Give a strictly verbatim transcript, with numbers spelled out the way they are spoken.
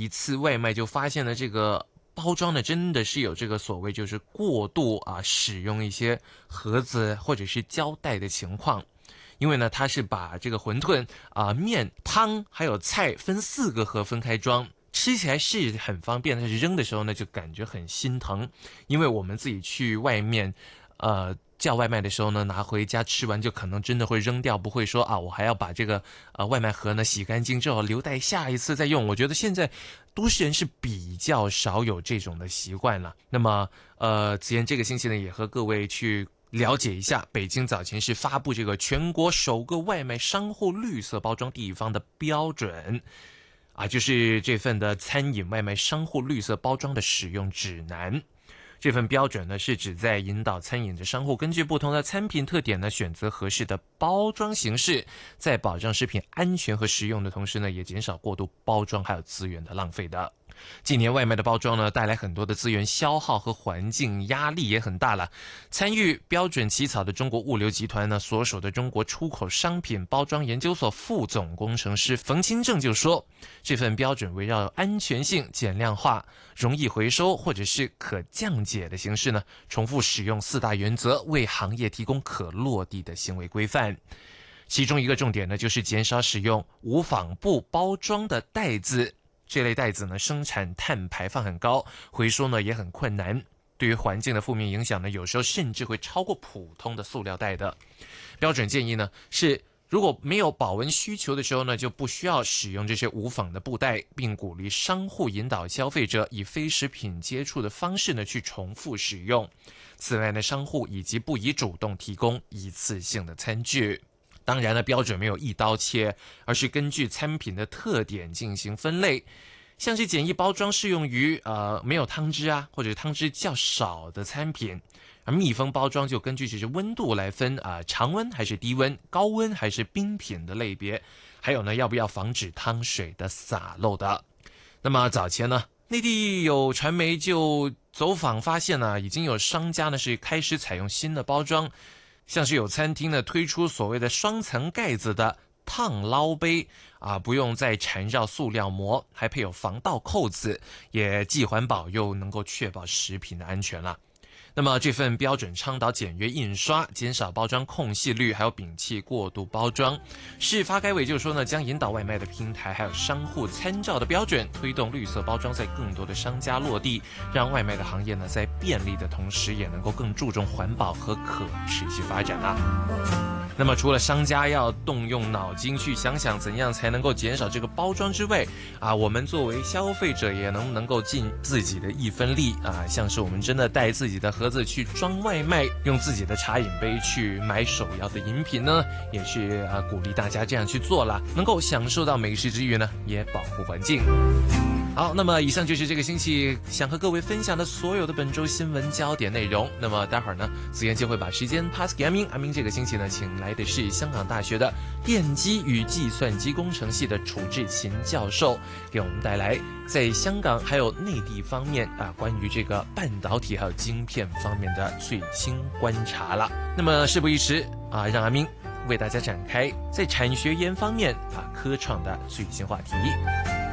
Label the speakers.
Speaker 1: 次外卖就发现了这个包装呢，真的是有这个所谓就是过度啊使用一些盒子或者是胶带的情况。因为呢，它是把这个馄饨啊、面、汤还有菜分四个盒分开装，吃起来是很方便，但是扔的时候呢，就感觉很心疼。因为我们自己去外面，呃。叫外卖的时候呢，拿回家吃完就可能真的会扔掉，不会说啊，我还要把这个呃外卖盒呢洗干净之后留待下一次再用。我觉得现在都市人是比较少有这种的习惯了。那么呃，子妍这个星期呢，也和各位去了解一下，北京早前是发布这个全国首个外卖商户绿色包装地方的标准。啊，就是这份的餐饮外卖商户绿色包装的使用指南。这份标准呢，是指在引导餐饮的商户根据不同的餐品特点呢，选择合适的包装形式，在保障食品安全和食用的同时呢，也减少过度包装还有资源的浪费的。近年外卖的包装呢，带来很多的资源消耗和环境压力也很大了。参与标准起草的中国物流集团呢，所属的中国出口商品包装研究所副总工程师冯清正就说，这份标准围绕安全性、减量化、容易回收或者是可降解的形式呢，重复使用四大原则，为行业提供可落地的行为规范。其中一个重点呢，就是减少使用无纺布包装的袋子。这类袋子呢，生产碳排放很高，回收呢也很困难，对于环境的负面影响呢，有时候甚至会超过普通的塑料袋的。标准建议呢是，如果没有保温需求的时候呢，就不需要使用这些无纺的布袋，并鼓励商户引导消费者以非食品接触的方式呢去重复使用。此外呢，商户以及不宜主动提供一次性的餐具。当然呢，标准没有一刀切，而是根据餐品的特点进行分类。像是简易包装适用于呃没有汤汁啊，或者汤汁较少的餐品，而密封包装就根据这些温度来分啊、呃，常温还是低温，高温还是冰品的类别，还有呢，要不要防止汤水的洒漏的。那么早前呢，内地有传媒就走访发现呢，已经有商家呢是开始采用新的包装。像是有餐厅呢推出所谓的双层盖子的烫捞杯啊，不用再缠绕塑料膜，还配有防盗扣子，也既环保又能够确保食品的安全了。那么这份标准倡导简约印刷，减少包装空隙率，还有摒弃过度包装。市发改委就说呢，将引导外卖的平台还有商户参照的标准，推动绿色包装在更多的商家落地，让外卖的行业呢在便利的同时，也能够更注重环保和可持续发展啊。那么除了商家要动用脑筋去想想怎样才能够减少这个包装之外啊，我们作为消费者也能不能够尽自己的一分力啊，像是我们真的带自己的盒子去装外卖，用自己的茶饮杯去买手摇的饮品呢，也是啊鼓励大家这样去做啦，能够享受到美食之余呢，也保护环境。好，那么以上就是这个星期想和各位分享的所有的本周新闻焦点内容。那么待会儿呢，子妍就会把时间 pass 给阿明。阿明这个星期呢，请来的是香港大学的电机与计算机工程系的楚志勤教授，给我们带来在香港还有内地方面啊，关于这个半导体还有晶片方面的最新观察了。那么事不宜迟啊，让阿明为大家展开在产学研方面啊科创的最新话题。